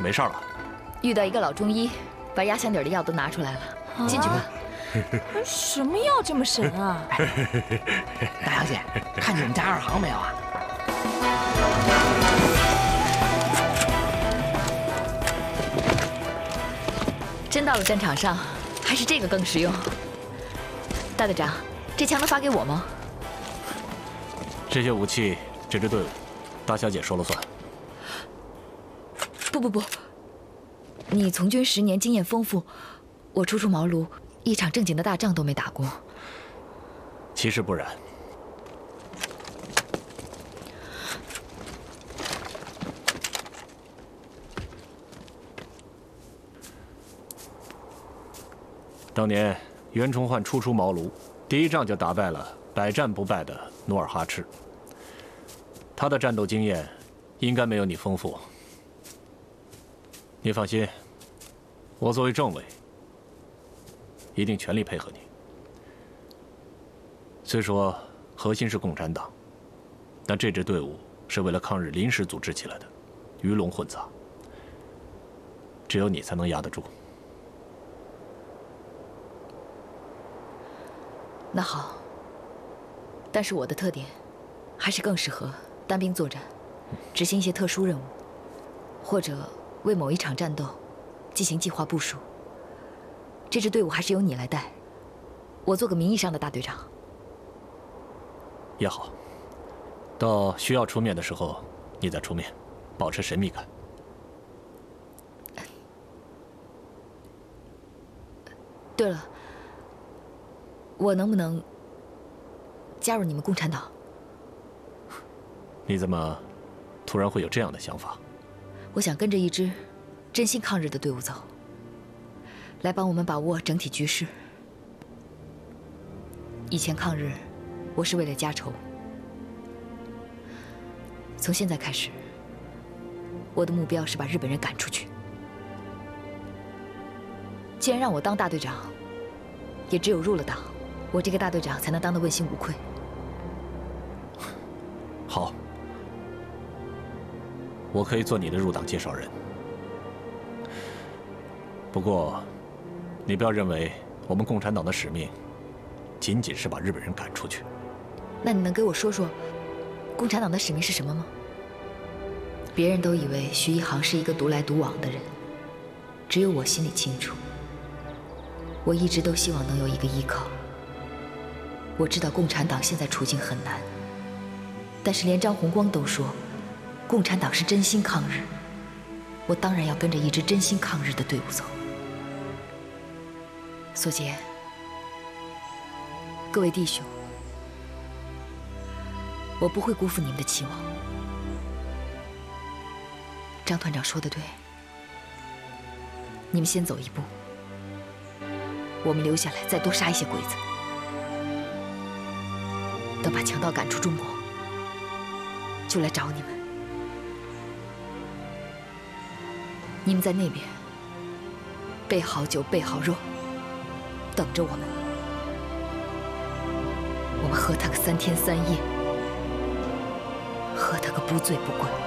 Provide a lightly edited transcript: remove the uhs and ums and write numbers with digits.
没事了。 遇到一个老中医，把压箱底的药都拿出来了，进去吧。 什么药这么神啊？ 大小姐，看见我们家二航没有啊？ 真到了战场上，还是这个更实用。大队长，这枪能发给我吗？ 这些武器，这支队伍，大小姐说了算。 不，你从军10年，经验丰富，我初出茅庐，一场正经的大仗都没打过。 其实不然。当年袁崇焕初出茅庐，第一仗就打败了百战不败的努尔哈赤。他的战斗经验应该没有你丰富。你放心，我作为政委，一定全力配合你。虽说核心是共产党，但这支队伍是为了抗日临时组织起来的，鱼龙混杂，只有你才能压得住。 那好，但是我的特点还是更适合单兵作战，执行一些特殊任务，或者为某一场战斗进行计划部署。这支队伍还是由你来带，我做个名义上的大队长。 也好，到需要出面的时候，你再出面，保持神秘感。 对了，我能不能加入你们共产党？ 你怎么突然会有这样的想法？ 我想跟着一支真心抗日的队伍走，来帮我们把握整体局势。以前抗日，我是为了家仇。从现在开始，我的目标是把日本人赶出去。既然让我当大队长，也只有入了党，我这个大队长才能当得问心无愧。 好，我可以做你的入党介绍人。不过，你不要认为我们共产党的使命仅仅是把日本人赶出去。 那你能给我说说，共产党的使命是什么吗？别人都以为徐一航是一个独来独往的人，只有我心里清楚。我一直都希望能有一个依靠。我知道共产党现在处境很难，但是连张红光都说，共产党是真心抗日。我当然要跟着一支真心抗日的队伍走。索杰，各位弟兄，我不会辜负你们的期望。张团长说的对，你们先走一步，我们留下来再多杀一些鬼子。等把强盗赶出中国，就来找你们。你们在那边备好酒，备好肉，等着我们。我们喝他个3天3夜，喝他个不醉不归。